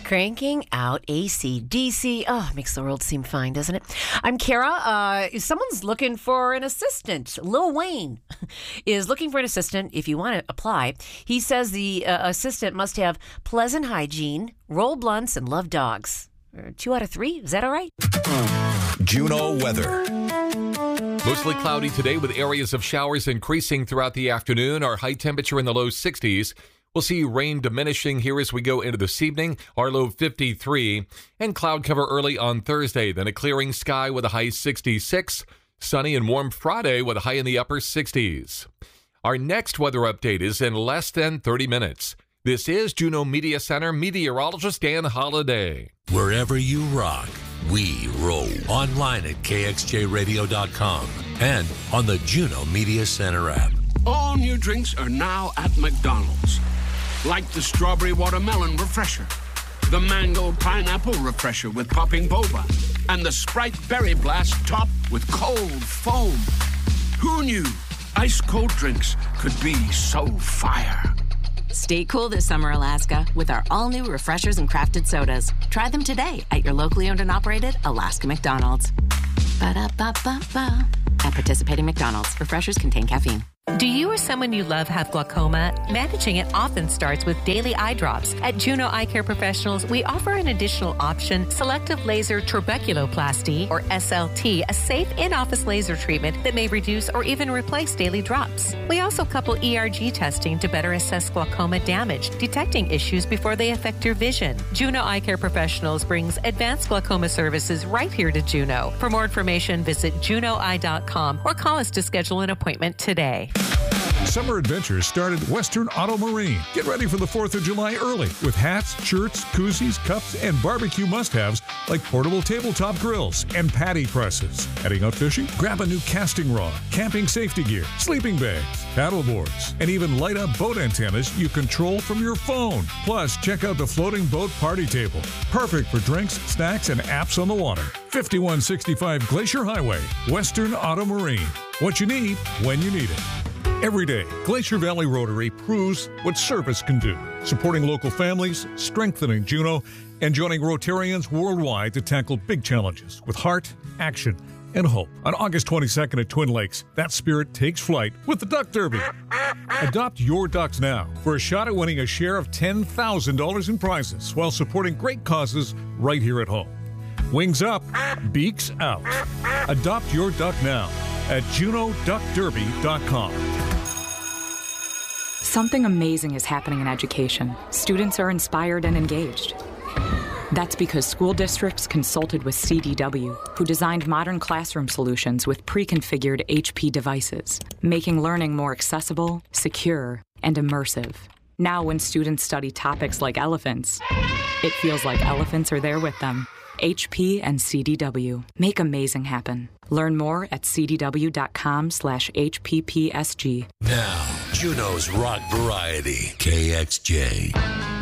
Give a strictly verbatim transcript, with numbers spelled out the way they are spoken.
Cranking out A C D C. Oh, makes the world seem fine, doesn't it? I'm Kara. Uh, if someone's looking for an assistant, Lil Wayne is looking for an assistant. If you want to apply, he says the uh, assistant must have pleasant hygiene, roll blunts, and love dogs. Uh, two out of three? Is that all right? Juneau weather. Mostly cloudy today with areas of showers increasing throughout the afternoon. Our high temperature in the low sixties. We'll see rain diminishing here as we go into this evening. Our low fifty-three. And cloud cover early on Thursday. Then a clearing sky with a high sixty-six. Sunny and warm Friday with a high in the upper sixties. Our next weather update is in less than thirty minutes. This is Juneau Media Center meteorologist Dan Holliday. Wherever you rock, we roll. Online at K X J radio dot com and on the Juneau Media Center app. All new drinks are now at McDonald's. Like the strawberry watermelon refresher, the mango pineapple refresher with popping boba, and the Sprite berry blast topped with cold foam. Who knew ice cold drinks could be so fire? Stay cool this summer, Alaska, with our all-new refreshers and crafted sodas. Try them today at your locally owned and operated Alaska McDonald's. Ba-da-ba-ba-ba. At participating McDonald's, refreshers contain caffeine. Do you or someone you love have glaucoma? Managing it often starts with daily eye drops. At Juneau Eye Care Professionals, we offer an additional option, selective laser trabeculoplasty, or S L T, a safe in-office laser treatment that may reduce or even replace daily drops. We also couple E R G testing to better assess glaucoma damage, detecting issues before they affect your vision. Juneau Eye Care Professionals brings advanced glaucoma services right here to Juneau. For more information, visit juneau eye dot com or call us to schedule an appointment today. Summer adventures start at Western Auto Marine. Get ready for the fourth of July early with hats, shirts, koozies, cups, and barbecue must-haves like portable tabletop grills and patty presses. Heading out fishing? Grab a new casting rod, camping safety gear, sleeping bags, paddle boards, and even light-up boat antennas you control from your phone. Plus, check out the floating boat party table. Perfect for drinks, snacks, and apps on the water. fifty-one sixty-five Glacier Highway, Western Auto Marine. What you need, when you need it. Every day, Glacier Valley Rotary proves what service can do, supporting local families, strengthening Juneau, and joining Rotarians worldwide to tackle big challenges with heart, action, and hope. On August twenty-second at Twin Lakes, that spirit takes flight with the Duck Derby. Adopt your ducks now for a shot at winning a share of ten thousand dollars in prizes while supporting great causes right here at home. Wings up, beaks out. Adopt your duck now at juneau duck derby dot com. Something amazing is happening in education. Students are inspired and engaged. That's because school districts consulted with C D W, who designed modern classroom solutions with pre-configured H P devices, making learning more accessible, secure, and immersive. Now when students study topics like elephants, it feels like elephants are there with them. H P and C D W. Make amazing happen. Learn more at c d w dot com slash h p p s g. Now, Juneau's rock variety, K X J.